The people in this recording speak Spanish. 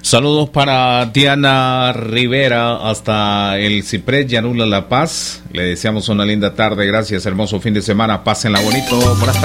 Saludos para Diana Rivera hasta el Ciprés, Llanula, La Paz. Le deseamos una linda tarde. Gracias, hermoso fin de semana. Pásenla bonito. Buenas tardes.